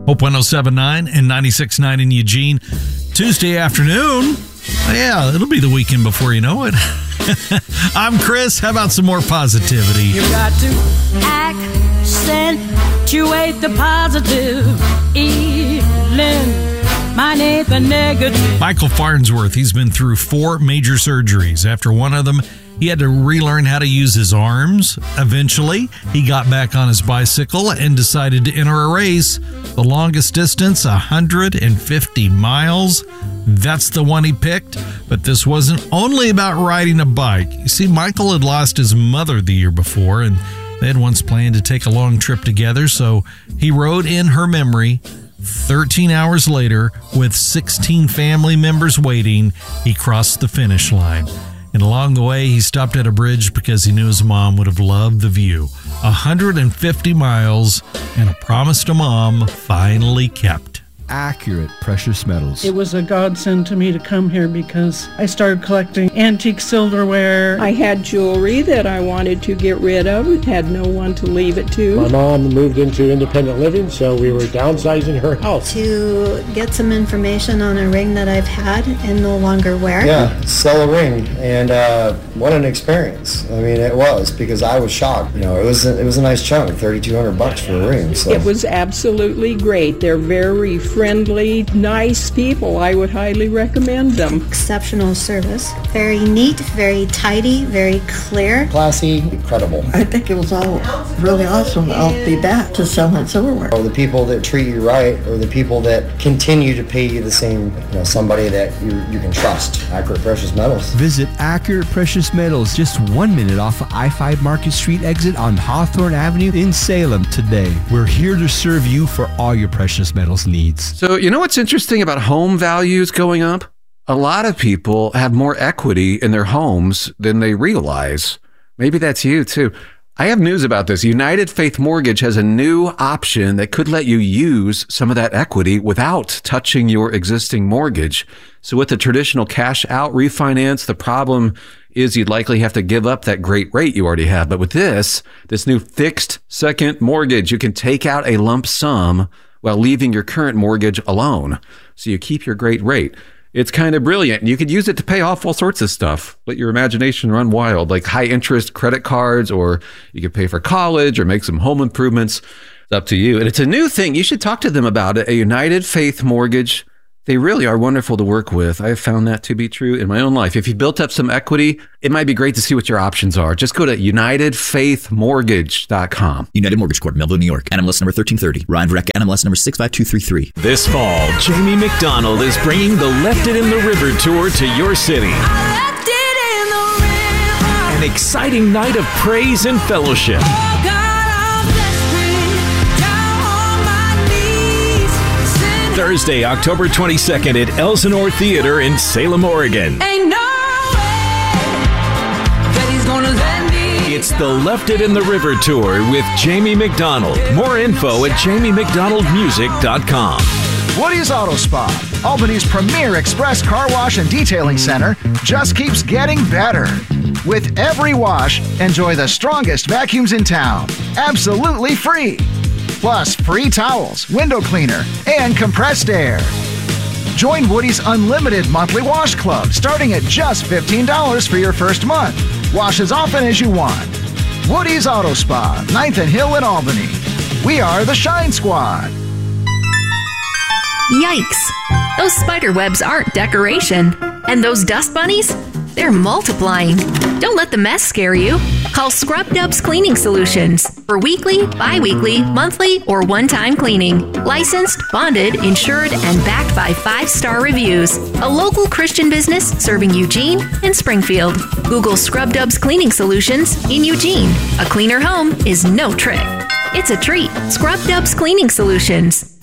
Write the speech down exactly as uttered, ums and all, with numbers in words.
Hope one oh seven point nine and ninety-six point nine in Eugene. Tuesday afternoon. Yeah, it'll be the weekend before you know it. I'm Chris. How about some more positivity? You got to accentuate the positive. Eliminate the negative. Michael Farnsworth, he's been through four major surgeries. After one of them, he had to relearn how to use his arms. Eventually, he got back on his bicycle and decided to enter a race. The longest distance, one hundred fifty miles. That's the one he picked. But this wasn't only about riding a bike. You see, Michael had lost his mother the year before, and they had once planned to take a long trip together, so he rode in her memory. thirteen hours later, with sixteen family members waiting, he crossed the finish line. And along the way, he stopped at a bridge because he knew his mom would have loved the view. one hundred fifty miles, and a promise to mom finally kept. Accurate precious metals. It was a godsend to me to come here because I started collecting antique silverware. I had jewelry that I wanted to get rid of, had no one to leave it to. My mom moved into independent living, so we were downsizing her house. To get some information on a ring that I've had and no longer wear. Yeah, sell a ring, and uh, what an experience. I mean, it was, because I was shocked. You know, it was a, it was a nice chunk, thirty-two hundred bucks for a ring. So. It was absolutely great. They're very friendly, nice people. I would highly recommend them. Exceptional service. Very neat, very tidy, very clear. Classy, incredible. I think it was all really awesome. I'll be back to sell my silverware. Or the people that treat you right, or the people that continue to pay you the same, you know, somebody that you, you can trust. Accurate Precious Metals. Visit Accurate Precious Metals, just one minute off of I five Market Street exit on Hawthorne Avenue in Salem today. We're here to serve you for all your precious metals needs. So, you know what's interesting about home values going up? A lot of people have more equity in their homes than they realize. Maybe that's you too. I have news about this. United Faith Mortgage has a new option that could let you use some of that equity without touching your existing mortgage. So with the traditional cash out refinance, the problem is you'd likely have to give up that great rate you already have. But with this, this new fixed second mortgage, you can take out a lump sum while leaving your current mortgage alone. So you keep your great rate. It's kind of brilliant. You could use it to pay off all sorts of stuff. Let your imagination run wild, like high interest credit cards, or you could pay for college or make some home improvements. It's up to you. And it's a new thing. You should talk to them about it. A United Faith Mortgage. They really are wonderful to work with. I have found that to be true in my own life. If you built up some equity, it might be great to see what your options are. Just go to united faith mortgage dot com. United Mortgage Corp, Melville, New York. N M L S number thirteen thirty. Ryan Vreck, N M L S number six five two three three. This fall, Jamie McDonald is bringing the Left It in the River tour to your city. I left it in the river. An exciting night of praise and fellowship. Oh God, I'm desperate, down on my knees. Send Thursday, October twenty-second at Elsinore Theater in Salem, Oregon. Ain't no way that he's gonna let me. It's the Left It in the River tour with Jamie McDonald. More info at jamie mcdonald music dot com. Woody's Auto Spa, Albany's premier express car wash and detailing center, just keeps getting better. With every wash, enjoy the strongest vacuums in town, absolutely free. Plus free towels, window cleaner, and compressed air. Join Woody's unlimited monthly wash club starting at just fifteen dollars for your first month. Wash as often as you want. Woody's Auto Spa, ninth and Hill in Albany. We are the Shine Squad. Yikes! Those spider webs aren't decoration. And those dust bunnies? They're multiplying. Don't let the mess scare you. Call Scrub Dubs Cleaning Solutions for weekly, bi-weekly, monthly, or one-time cleaning. Licensed, bonded, insured, and backed by five-star reviews. A local Christian business serving Eugene and Springfield. Google Scrub Dubs Cleaning Solutions in Eugene. A cleaner home is no trick. It's a treat. Scrub Dubs Cleaning Solutions.